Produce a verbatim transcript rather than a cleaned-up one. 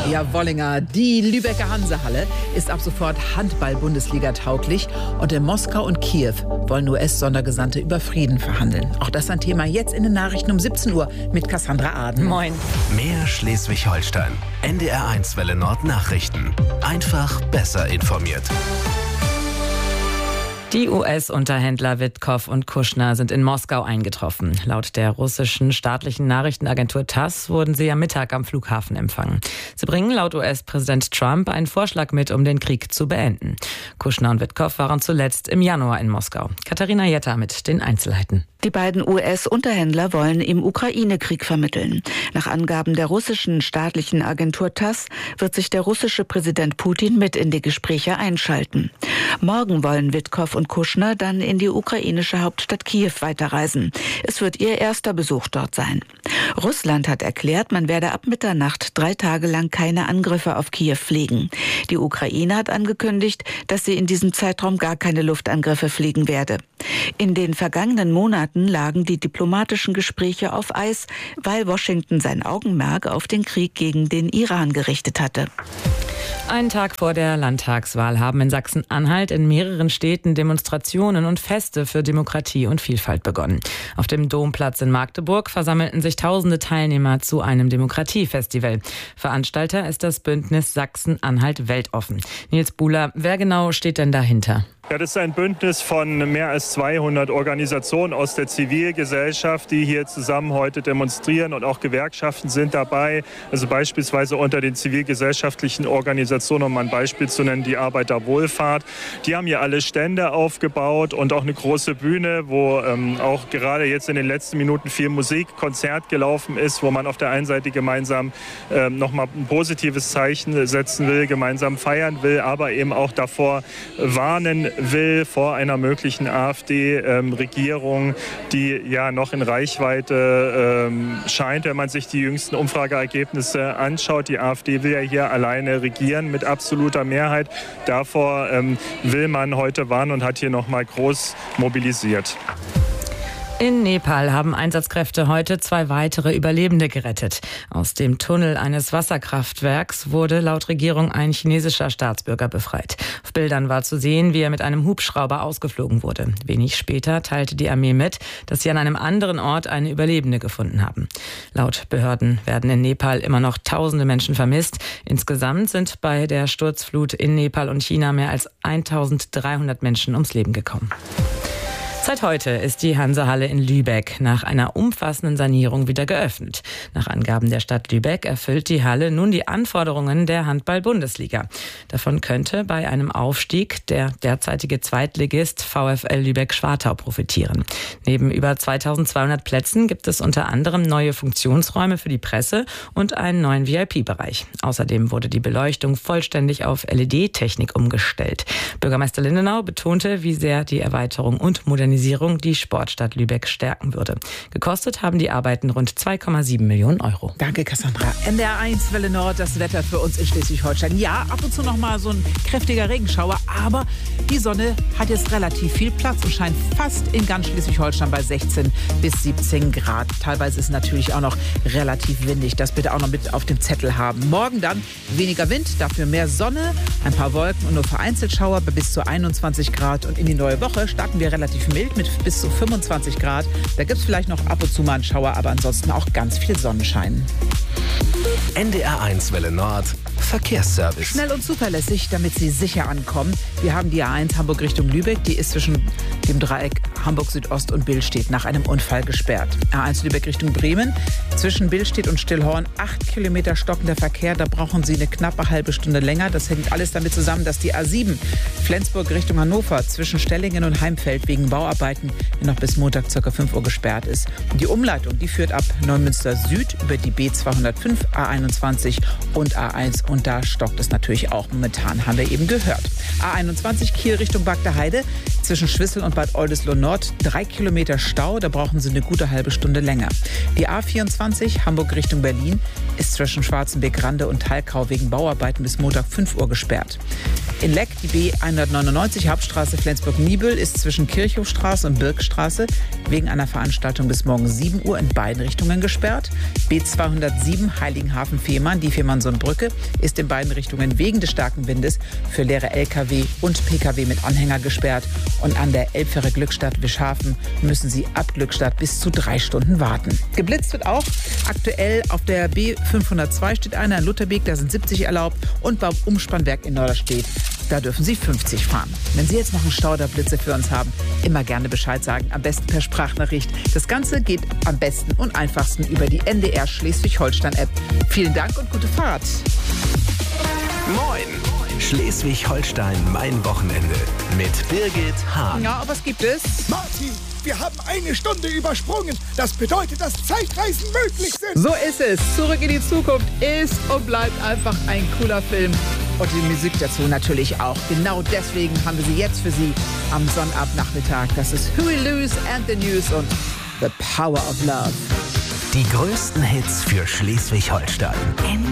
Ja, Wollinger, die Lübecker Hansehalle ist ab sofort Handball-Bundesliga tauglich und in Moskau und Kiew wollen U S-Sondergesandte über Frieden verhandeln. Auch das ein Thema jetzt in den Nachrichten um siebzehn Uhr mit Cassandra Aden. Moin. Mehr Schleswig-Holstein. N D R eins Welle Nord Nachrichten. Einfach besser informiert. Die U S-Unterhändler Witkow und Kushner sind in Moskau eingetroffen. Laut der russischen staatlichen Nachrichtenagentur TASS wurden sie am Mittag am Flughafen empfangen. Sie bringen laut U S-Präsident Trump einen Vorschlag mit, um den Krieg zu beenden. Kushner und Witkow waren zuletzt im Januar in Moskau. Katharina Jetta mit den Einzelheiten. Die beiden U S-Unterhändler wollen im Ukraine-Krieg vermitteln. Nach Angaben der russischen staatlichen Agentur TASS wird sich der russische Präsident Putin mit in die Gespräche einschalten. Morgen wollen Witkow und Kushner dann in die ukrainische Hauptstadt Kiew weiterreisen. Es wird ihr erster Besuch dort sein. Russland hat erklärt, man werde ab Mitternacht drei Tage lang keine Angriffe auf Kiew fliegen. Die Ukraine hat angekündigt, dass sie in diesem Zeitraum gar keine Luftangriffe fliegen werde. In den vergangenen Monaten lagen die diplomatischen Gespräche auf Eis, weil Washington sein Augenmerk auf den Krieg gegen den Iran gerichtet hatte. Einen Tag vor der Landtagswahl haben in Sachsen-Anhalt in mehreren Städten Demonstrationen und Feste für Demokratie und Vielfalt begonnen. Auf dem Domplatz in Magdeburg versammelten sich tausende Teilnehmer zu einem Demokratiefestival. Veranstalter ist das Bündnis Sachsen-Anhalt Weltoffen. Nils Buhler, wer genau steht denn dahinter? Ja, das ist ein Bündnis von mehr als zweihundert Organisationen aus der Zivilgesellschaft, die hier zusammen heute demonstrieren, und auch Gewerkschaften sind dabei. Also beispielsweise unter den zivilgesellschaftlichen Organisationen, um ein Beispiel zu nennen, die Arbeiterwohlfahrt. Die haben hier alle Stände aufgebaut und auch eine große Bühne, wo ähm, auch gerade jetzt in den letzten Minuten viel Musik, Konzert gelaufen ist, wo man auf der einen Seite gemeinsam ähm, nochmal ein positives Zeichen setzen will, gemeinsam feiern will, aber eben auch davor warnen will vor einer möglichen AfD-Regierung, ähm, die ja noch in Reichweite ähm, scheint, wenn man sich die jüngsten Umfrageergebnisse anschaut. Die AfD will ja hier alleine regieren mit absoluter Mehrheit. Davor ähm, will man heute warnen und hat hier noch mal groß mobilisiert. In Nepal haben Einsatzkräfte heute zwei weitere Überlebende gerettet. Aus dem Tunnel eines Wasserkraftwerks wurde laut Regierung ein chinesischer Staatsbürger befreit. Auf Bildern war zu sehen, wie er mit einem Hubschrauber ausgeflogen wurde. Wenig später teilte die Armee mit, dass sie an einem anderen Ort eine Überlebende gefunden haben. Laut Behörden werden in Nepal immer noch tausende Menschen vermisst. Insgesamt sind bei der Sturzflut in Nepal und China mehr als eintausenddreihundert Menschen ums Leben gekommen. Seit heute ist die Hansehalle in Lübeck nach einer umfassenden Sanierung wieder geöffnet. Nach Angaben der Stadt Lübeck erfüllt die Halle nun die Anforderungen der Handball-Bundesliga. Davon könnte bei einem Aufstieg der derzeitige Zweitligist VfL Lübeck-Schwartau profitieren. Neben über zweitausendzweihundert Plätzen gibt es unter anderem neue Funktionsräume für die Presse und einen neuen V I P-Bereich. Außerdem wurde die Beleuchtung vollständig auf L E D-Technik umgestellt. Bürgermeister Lindenau betonte, wie sehr die Erweiterung und Modernisierung die Sportstadt Lübeck stärken würde. Gekostet haben die Arbeiten rund zwei Komma sieben Millionen Euro. Danke, Cassandra. N D R eins Welle Nord, das Wetter für uns in Schleswig-Holstein. Ja, ab und zu noch mal so ein kräftiger Regenschauer, aber die Sonne hat jetzt relativ viel Platz und scheint fast in ganz Schleswig-Holstein bei sechzehn bis siebzehn Grad. Teilweise ist es natürlich auch noch relativ windig. Das bitte auch noch mit auf dem Zettel haben. Morgen dann weniger Wind, dafür mehr Sonne, ein paar Wolken und nur vereinzelt Schauer bei bis zu einundzwanzig Grad. Und in die neue Woche starten wir relativ mild mit bis zu fünfundzwanzig Grad. Da gibt es vielleicht noch ab und zu mal einen Schauer, aber ansonsten auch ganz viel Sonnenschein. N D R eins Welle Nord Verkehrsservice. Schnell und zuverlässig, damit Sie sicher ankommen. Wir haben die A eins Hamburg Richtung Lübeck. Die ist zwischen dem Dreieck Hamburg Südost und Billstedt nach einem Unfall gesperrt. A eins Lübeck Richtung Bremen. Zwischen Billstedt und Stillhorn acht Kilometer stockender Verkehr. Da brauchen Sie eine knappe halbe Stunde länger. Das hängt alles damit zusammen, dass die A sieben Flensburg Richtung Hannover zwischen Stellingen und Heimfeld wegen Bauarbeiten noch bis Montag ca. fünf Uhr gesperrt ist. Und die Umleitung, die führt ab Neumünster Süd über die B zweihundertfünf, A einundzwanzig und A eins. Und da stockt es natürlich auch momentan, haben wir eben gehört. A einundzwanzig Kiel Richtung Bagdaheide. Zwischen Schwissel und Bad Oldesloe Nord drei Kilometer Stau. Da brauchen Sie eine gute halbe Stunde länger. Die A vierundzwanzig Hamburg Richtung Berlin ist zwischen Schwarzenbeck-Rande und Thalkau wegen Bauarbeiten bis Montag fünf Uhr gesperrt. In Leck die B hundertneunundneunzig Hauptstraße Flensburg-Niebüll ist zwischen Kirchhofstraße und Birkstraße wegen einer Veranstaltung bis morgen sieben Uhr in beiden Richtungen gesperrt. B zweihundertsieben Heiligenhafen Wischhafen-Fehmarn, die Fehmarnsundbrücke, ist in beiden Richtungen wegen des starken Windes für leere L K W und P K W mit Anhänger gesperrt. Und an der Elbfähre Glückstadt-Wischhafen müssen Sie ab Glückstadt bis zu drei Stunden warten. Geblitzt wird auch. Aktuell auf der B fünfhundertzwei steht einer in Lutherbeek, da sind siebzig erlaubt. Und beim Umspannwerk in Norderstedt, da dürfen Sie fünfzig fahren. Wenn Sie jetzt noch einen Stau oder Blitze für uns haben, immer gerne Bescheid sagen. Am besten per Sprachnachricht. Das Ganze geht am besten und einfachsten über die N D R Schleswig-Holstein-App. Vielen Dank und gute Fahrt. Moin! Schleswig-Holstein, mein Wochenende. Mit Birgit Hahn. Ja, was gibt es? Martin, wir haben eine Stunde übersprungen. Das bedeutet, dass Zeitreisen möglich sind. So ist es. Zurück in die Zukunft ist und bleibt einfach ein cooler Film. Und die Musik dazu natürlich auch. Genau deswegen haben wir sie jetzt für Sie am Sonnabendnachmittag. Das ist Huey Lewis and the News und The Power of Love. Die größten Hits für Schleswig-Holstein.